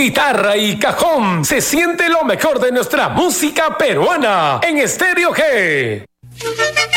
guitarra y cajón se siente lo mejor de nuestra música peruana en Estéreo G.